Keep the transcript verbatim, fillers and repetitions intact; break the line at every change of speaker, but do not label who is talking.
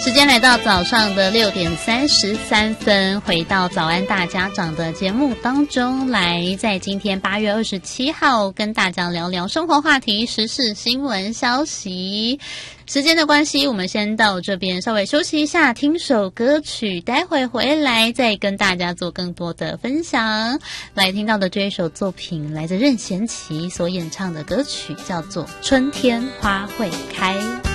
时间来到早上的六点三十三分，回到早安大家长的节目当中来，在今天八月二十七号跟大家聊聊生活话题、时事新闻消息。时间的关系，我们先到这边稍微休息一下，听首歌曲，待会回来再跟大家做更多的分享。来听到的这一首作品来自任贤齐所演唱的歌曲，叫做《春天花会开》。